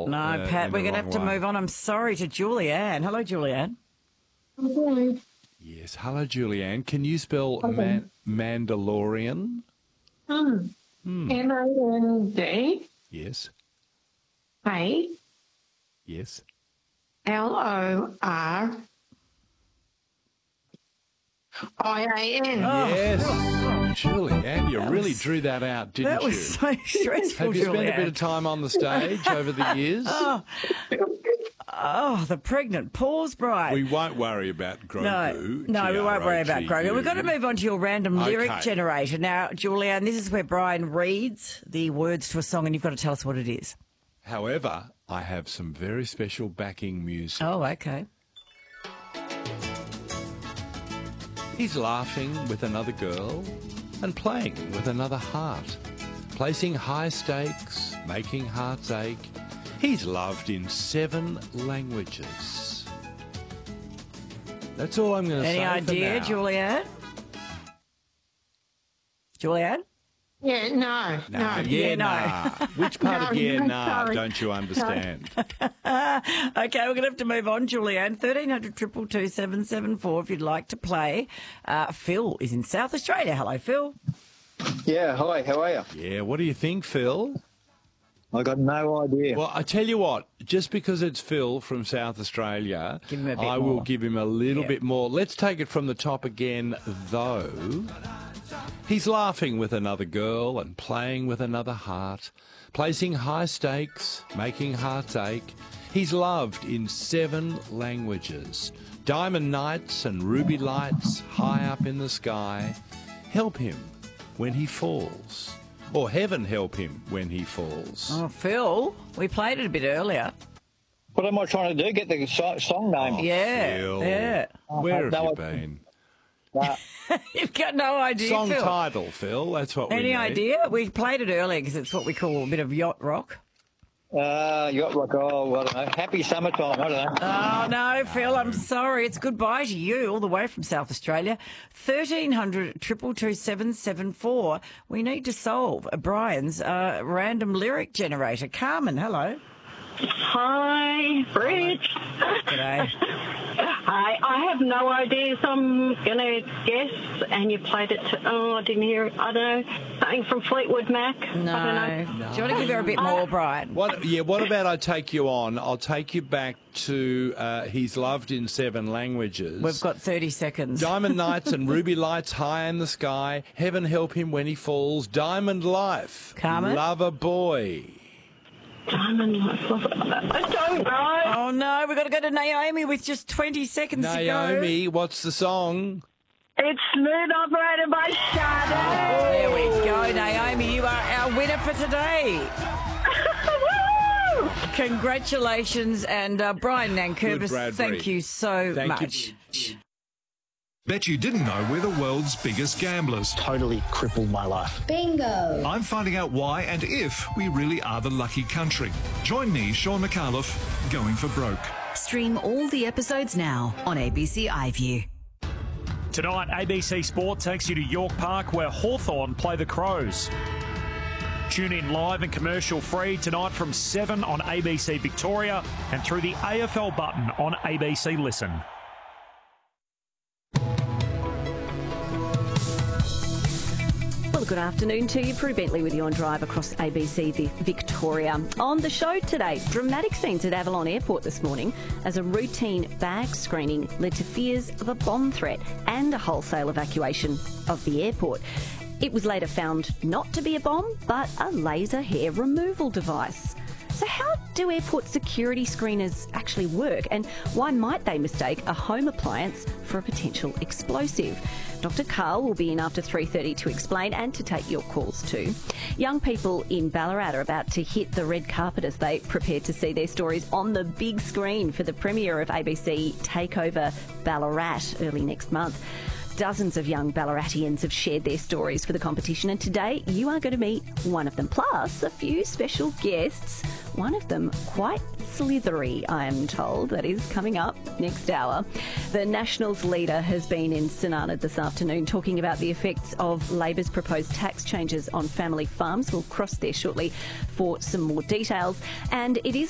well. No, Pat, we're going to have to move on. I'm sorry to Julianne. Hello, Julianne. Okay. Yes, hello, Julianne. Can you spell Mandalorian? M-A-N-D. Yes. A. Yes. L-O-R. I-A-N. Yes. Julianne, you really drew that out, didn't That you? was so stressful, Have you spent a Julianne. bit of time on the stage over the years? Oh, the pregnant pause, Brian. We won't worry about Grogu. No, we won't worry about Grogu. We've got to move on to your random lyric Okay. generator. Now, Julianne, this is where Brian reads the words to a song and you've got to tell us what it is. However, I have some very special backing music. Oh, okay. He's laughing with another girl and playing with another heart, placing high stakes, making hearts ache. He's loved in 7 languages. That's all I'm going to say. Any idea, for now. Julianne? Julianne? Yeah, no. Yeah, no. nah. Which part of No, yeah, no, nah, sorry. don't you understand? Okay, we're going to have to move on, Julianne. 1300 222 774 if you'd like to play. Phil is in South Australia. Hello, Phil. Yeah, hi, how are you? Yeah, what do you think, Phil? I got no idea. Well, I tell you what, just because it's Phil from South Australia, Give him a bit I will more. give him a little Yeah. bit more. Let's take it from the top again, though. He's laughing with another girl and playing with another heart, placing high stakes, making hearts ache. He's loved in 7 languages. Diamond nights and ruby lights high up in the sky. Help him when he falls. Or heaven help him when he falls. Oh, Phil, we played it a bit earlier. What am I trying to do? Get the song name? Yeah, Phil. yeah. Where have no you idea. been? You've got no idea, Song Phil. title, Phil. That's what we Any need. idea? We played it earlier because it's what we call a bit of yacht rock. You got like, I don't know, happy summertime, I don't know. Oh, no, Phil, I'm sorry. It's goodbye to you all the way from South Australia. 1300 222 774. We need to solve Brian's random lyric generator. Carmen, hello. Hi, Rich. G'day. Hi, I have no idea, so I'm going to guess, and you played it to, I didn't hear it, I don't know, something from Fleetwood Mac. I don't know. Do you want to give her a bit more, Brian? What about I take you on? I'll take you back to He's Loved in 7 Languages. We've got 30 seconds. Diamond nights and ruby lights high in the sky. Heaven help him when he falls. Diamond life. Carmen? Lover boy. Diamond Life. I don't know. Oh, no, we've got to go to Naomi with just 20 seconds to go. Naomi, what's the song? It's Smooth Operator by Sade. There we go, Naomi. You are our winner for today. Woo! Congratulations. And Brian Good, Nankervis, Bradbury. thank you so Thank much. you. Bet you didn't know we're the world's biggest gamblers. Totally crippled my life. Bingo! I'm finding out why and if we really are the lucky country. Join me, Sean McAuliffe, going for broke. Stream all the episodes now on ABC iView. Tonight, ABC Sport takes you to York Park where Hawthorn play the Crows. Tune in live and commercial free tonight from 7 on ABC Victoria and through the AFL button on ABC Listen. Well, good afternoon to you. Prue Bentley with you on Drive across ABC Victoria. On the show today, dramatic scenes at Avalon Airport this morning as a routine bag screening led to fears of a bomb threat and a wholesale evacuation of the airport. It was later found not to be a bomb, but a laser hair removal device. So how do airport security screeners actually work, and why might they mistake a home appliance for a potential explosive? Dr. Carl will be in after 3:30 to explain and to take your calls too. Young people in Ballarat are about to hit the red carpet as they prepare to see their stories on the big screen for the premiere of ABC Takeover Ballarat early next month. Dozens of young Ballaratians have shared their stories for the competition, and today you are going to meet one of them, plus a few special guests, one of them quite slithery, I am told. That is coming up next hour. The Nationals leader has been in St Arnaud this afternoon talking about the effects of Labor's proposed tax changes on family farms. We'll cross there shortly for some more details. And it is